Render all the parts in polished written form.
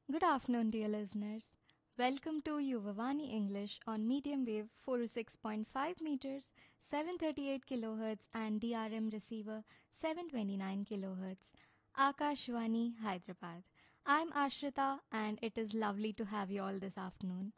Good afternoon, dear listeners. Welcome to Yuvavani English on medium wave 406.5 meters, 738 kilohertz, and DRM receiver 729 kilohertz. Akashvani, Hyderabad. I'm Ashrita, and it is lovely to have you all this afternoon.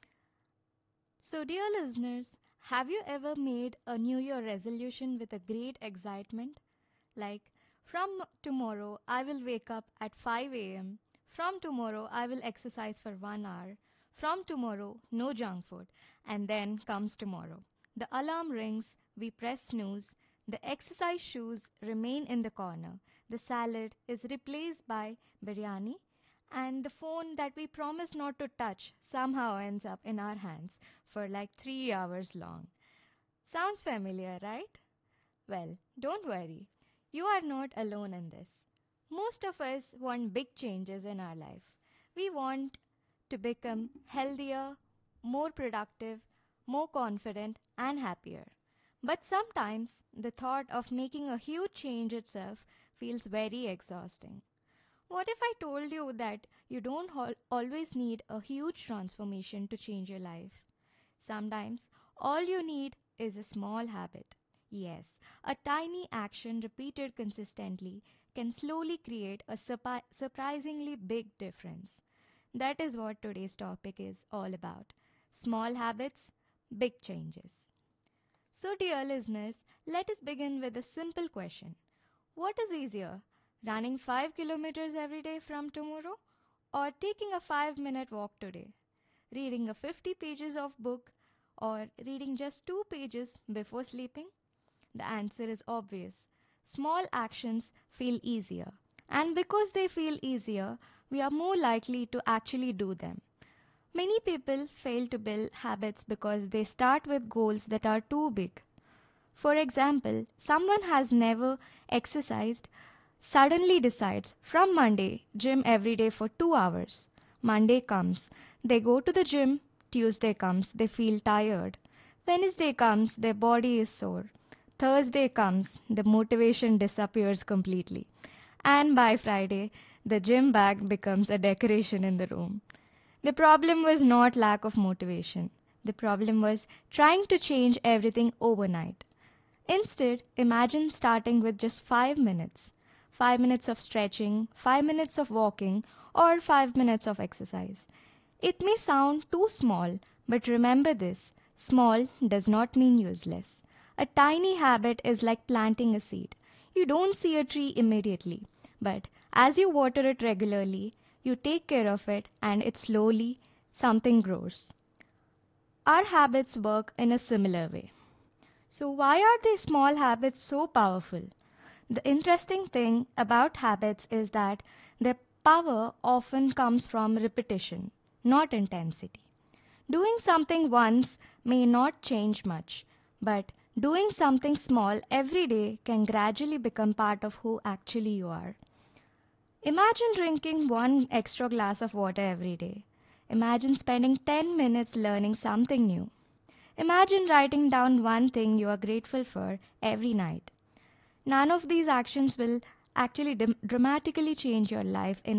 So, dear listeners, have you ever made a New Year resolution with a great excitement? Like, from tomorrow, I will wake up at 5 a.m. From tomorrow, I will exercise for 1 hour. From tomorrow, no junk food. And then comes tomorrow. The alarm rings, we press snooze, the exercise shoes remain in the corner, the salad is replaced by biryani, and the phone that we promised not to touch somehow ends up in our hands for like 3 hours long. Sounds familiar, right? Well, don't worry. You are not alone in this. Most of us want big changes in our life. We want to become healthier, more productive, more confident, and happier. But sometimes the thought of making a huge change itself feels very exhausting. What if I told you that you don't always need a huge transformation to change your life? Sometimes all you need is a small habit. Yes, a tiny action repeated consistently can slowly create a surprisingly big difference. That is what today's topic is all about: small habits, big changes. So, dear listeners, let us begin with a simple question: what is easier, running 5 kilometers every day from tomorrow, or taking a 5-minute walk today? Reading a 50 pages of book, or reading just 2 pages before sleeping? The answer is obvious. Small actions feel easier. And because they feel easier, we are more likely to actually do them. Many people fail to build habits because they start with goals that are too big. For example, someone has never exercised suddenly decides from Monday, gym every day for 2 hours. Monday comes, they go to the gym. Tuesday comes, they feel tired. Wednesday comes, their body is sore. Thursday comes, the motivation disappears completely. And by Friday, the gym bag becomes a decoration in the room. The problem was not lack of motivation. The problem was trying to change everything overnight. Instead, imagine starting with just 5 minutes. 5 minutes of stretching, 5 minutes of walking, or 5 minutes of exercise. It may sound too small, but remember this: small does not mean useless. A tiny habit is like planting a seed. You don't see a tree immediately, but as you water it regularly, you take care of it, and it slowly something grows. Our habits work in a similar way. So, why are these small habits so powerful? The interesting thing about habits is that their power often comes from repetition, not intensity. Doing something once may not change much, but doing something small every day can gradually become part of who actually you are. Imagine drinking one extra glass of water every day. Imagine spending 10 minutes learning something new. Imagine writing down one thing you are grateful for every night. None of these actions will actually dramatically change your life in